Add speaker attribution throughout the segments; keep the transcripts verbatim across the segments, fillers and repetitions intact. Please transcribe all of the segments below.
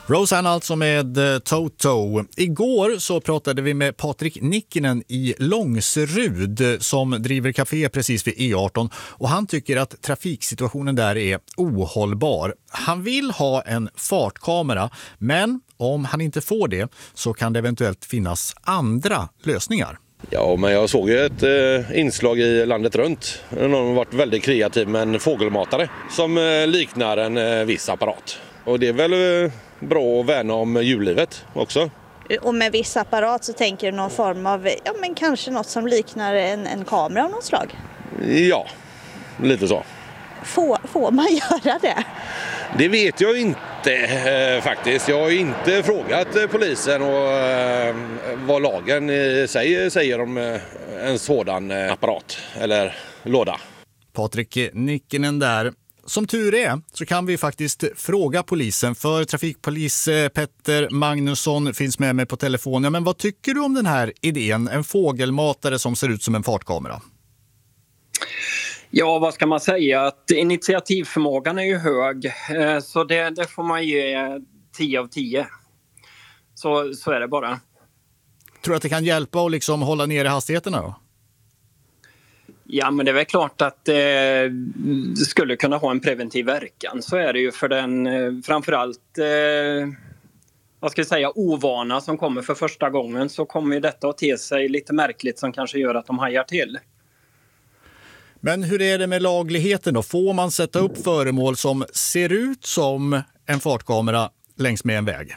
Speaker 1: Roseanne alltså med eh, Toto. Igår så pratade vi med Patrik Nikkinen i Långserud som driver café precis vid E arton och han tycker att trafiksituationen där är ohållbar. Han vill ha en fartkamera, men om han inte får det så kan det eventuellt finnas andra lösningar.
Speaker 2: Ja, men jag såg ju ett eh, inslag i Landet runt. Någon har varit väldigt kreativ med en fågelmatare som eh, liknar en eh, viss apparat. Och det är väl eh, bra att värna om djurlivet också.
Speaker 3: Och med viss apparat så tänker du någon form av, ja men kanske något som liknar en, en kamera av något slag?
Speaker 2: Ja, lite så.
Speaker 3: Får, får man göra det?
Speaker 2: Det vet jag inte eh, faktiskt. Jag har inte frågat eh, polisen och eh, vad lagen i sig säger om eh, en sådan eh, apparat eller låda.
Speaker 1: Patrik Nikkinen där. Som tur är så kan vi faktiskt fråga polisen, för trafikpolis eh, Petter Magnusson finns med mig på telefon. Ja, men vad tycker du om den här idén? En fågelmatare som ser ut som en fartkamera.
Speaker 4: Ja, vad ska man säga? Att initiativförmågan är ju hög, så det, det får man ge tio av tio. Så, så är det bara.
Speaker 1: Tror du att det kan hjälpa att liksom hålla nere hastigheterna då?
Speaker 4: Ja, men det är väl klart att det skulle kunna ha en preventiv verkan. Så är det ju för den framförallt eh, vad ska jag säga, ovana som kommer för första gången, så kommer ju detta att te sig lite märkligt som kanske gör att de hajar till.
Speaker 1: Men hur är det med lagligheten då? Får man sätta upp föremål som ser ut som en fartkamera längs med en väg?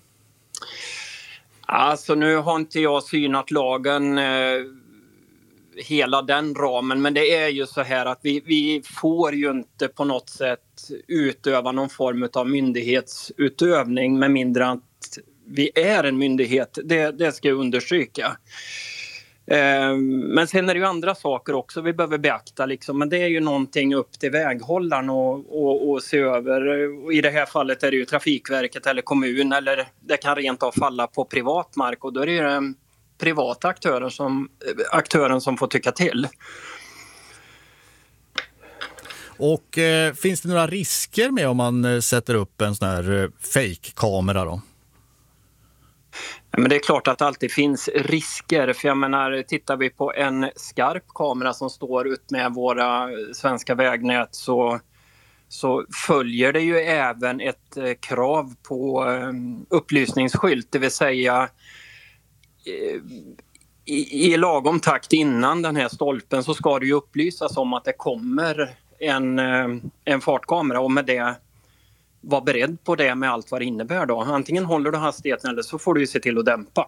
Speaker 4: Alltså nu har inte jag synat lagen eh, hela den ramen, men det är ju så här att vi, vi får ju inte på något sätt utöva någon form av myndighetsutövning med mindre att vi är en myndighet. Det, det ska jag understryka. Men sen är det ju andra saker också vi behöver beakta liksom. Men det är ju någonting upp till väghållaren och, och, och se över. Och i det här fallet är det ju Trafikverket eller kommun, eller det kan rent av falla på privat mark, och då är det ju den privata aktören som, aktören som får tycka till.
Speaker 1: Och eh, finns det några risker med om man sätter upp en sån här eh, fake-kamera då?
Speaker 4: Men det är klart att det alltid finns risker, för jag menar, tittar vi på en skarp kamera som står ut med våra svenska vägnät så, så följer det ju även ett eh, krav på eh, upplysningsskylt, det vill säga eh, i, i lagom takt innan den här stolpen så ska det ju upplysas om att det kommer en, eh, en fartkamera, och med det var beredd på det med allt vad det innebär då. Antingen håller du hastigheten eller så får du ju se till att dämpa.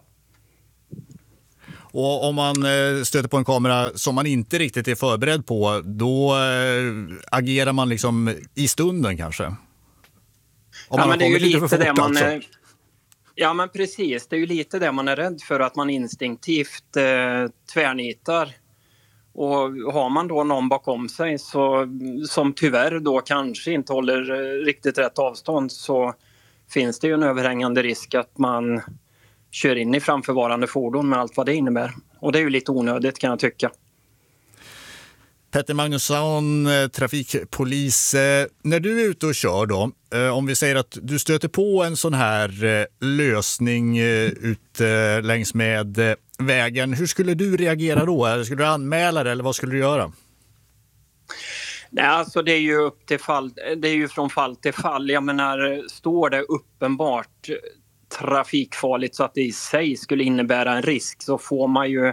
Speaker 1: Och om man stöter på en kamera som man inte riktigt är förberedd på, då agerar man liksom i stunden kanske? Om
Speaker 4: ja,
Speaker 1: man
Speaker 4: men det är ju lite
Speaker 1: lite
Speaker 4: det man
Speaker 1: alltså.
Speaker 4: är, ja men precis, det är ju lite det man är rädd för, att man instinktivt eh, tvärnitar. Och har man då någon bakom sig så, som tyvärr då kanske inte håller riktigt rätt avstånd, så finns det ju en överhängande risk att man kör in i framförvarande fordon med allt vad det innebär. Och det är ju lite onödigt, kan jag tycka.
Speaker 1: Petter Magnusson, trafikpolis. När du är ute och kör då, om vi säger att du stöter på en sån här lösning ut längs med vägen, hur skulle du reagera då? Skulle du anmäla det eller vad skulle du göra?
Speaker 4: Nej, alltså det är ju upp till fall, det är ju från fall till fall. Jag menar, står det uppenbart trafikfarligt så att det i sig skulle innebära en risk, så får man ju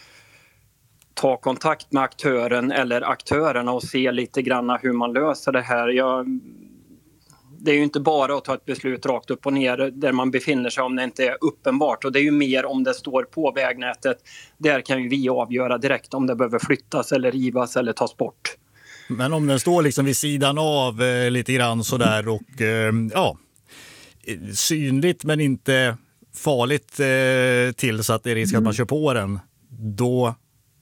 Speaker 4: ta kontakt med aktören eller aktörerna och se lite grann hur man löser det här. Jag, det är ju inte bara att ta ett beslut rakt upp och ner där man befinner sig om det inte är uppenbart. Och det är ju mer om det står på vägnätet. Där kan ju vi avgöra direkt om det behöver flyttas eller rivas eller tas bort.
Speaker 1: Men om den står liksom vid sidan av eh, lite grann sådär och eh, ja, synligt men inte farligt eh, till så att det är risk att man kör på den, då...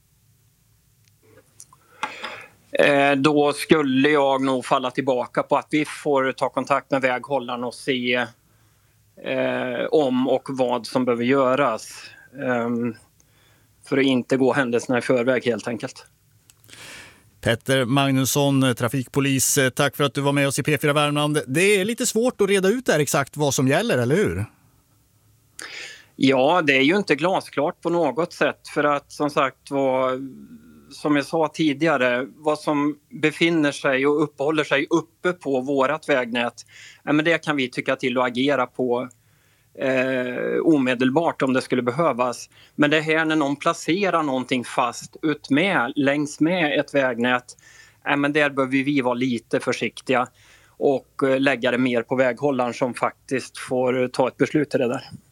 Speaker 4: Eh, då skulle jag nog falla tillbaka på att vi får ta kontakt med väghållaren och se eh, om och vad som behöver göras. Eh, för att inte gå händelserna i förväg helt enkelt.
Speaker 1: Petter Magnusson, trafikpolis, tack för att du var med oss i P fyra Värmland. Det är lite svårt att reda ut där exakt vad som gäller, eller hur?
Speaker 4: Ja, det är ju inte glasklart på något sätt, för att som sagt vad, som jag sa tidigare, vad som befinner sig och uppehåller sig uppe på vårat vägnät, ja, men det kan vi tycka till och agera på eh, omedelbart om det skulle behövas. Men det här när någon placerar någonting fast ut med, längs med ett vägnät, ja, men där behöver vi vara lite försiktiga och lägga det mer på väghållaren som faktiskt får ta ett beslut till det där.